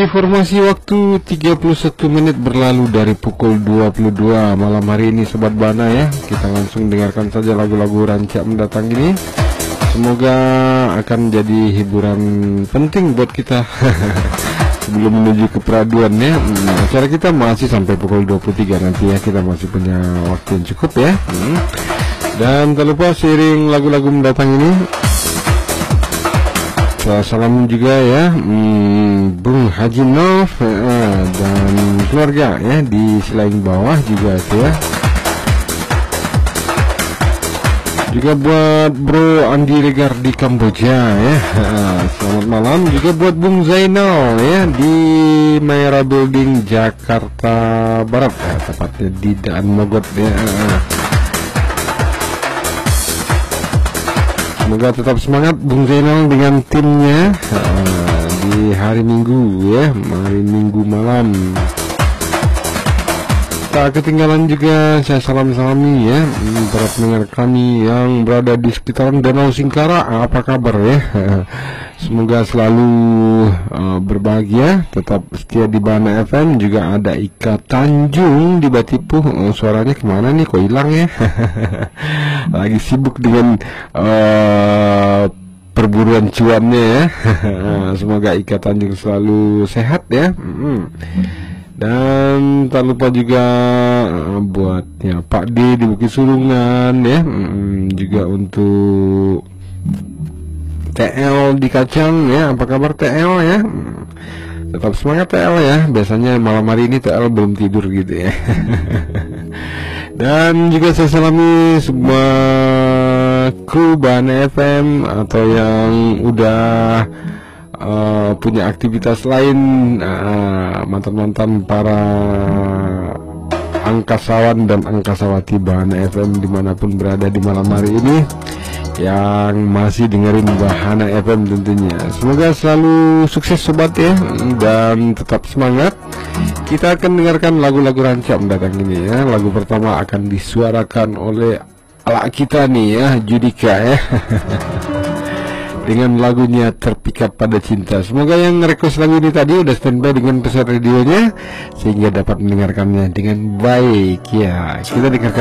Informasi waktu 31 menit berlalu dari pukul 22 malam hari ini Sobat Bana ya. Kita langsung dengarkan saja lagu-lagu rancak mendatang ini. Semoga akan jadi hiburan penting buat kita sebelum menuju ke peraduan ya. Acara kita masih sampai pukul 23 nanti ya. Kita masih punya waktu yang cukup ya. Dan tak lupa seiring lagu-lagu mendatang ini, salam juga ya Bung Haji Nov dan keluarga ya di Selain Bawah juga itu ya. Juga buat Bro Andi Regar di Kamboja ya. Selamat malam juga buat Bung Zainal ya di Mayara Building Jakarta Barat ya, tepatnya di Daan Mogot ya. Semoga tetap semangat Bung Zainal dengan timnya di hari Minggu ya, hari Minggu malam. Tak ketinggalan juga saya salam-salami ya para pendengar kami yang berada di sekitaran Danau Singkara. Apa kabar ya? Semoga selalu berbahagia, tetap setia di Bana FM. Juga ada Ika Tanjung di Batipuh. Suaranya kemana nih? Kok hilang ya? Lagi sibuk dengan perburuan cuannya ya. Semoga Ika Tanjung selalu sehat ya. Dan tak lupa juga buatnya Pak D di Bukit Sulungan ya. Juga untuk TL di Kacang ya. Apa kabar TL ya? Tetap semangat TL ya. Biasanya malam hari ini TL belum tidur gitu ya. Dan juga saya salami semua kru Bana FM atau yang udah punya aktivitas lain, mantan-mantan para angkasawan dan angkasawati Bana FM dimanapun berada di malam hari ini, yang masih dengerin Bana FM tentunya. Semoga selalu sukses sobat ya, dan tetap semangat. Kita akan dengarkan lagu-lagu rancak mendatang ini ya. Lagu pertama akan disuarakan oleh ala kita nih ya, Judika ya. Dengan lagunya Terpikat Pada Cinta. Semoga yang request lagu ini tadi udah standby dengan pesan radionya sehingga dapat mendengarkannya dengan baik ya. Kita dengarkan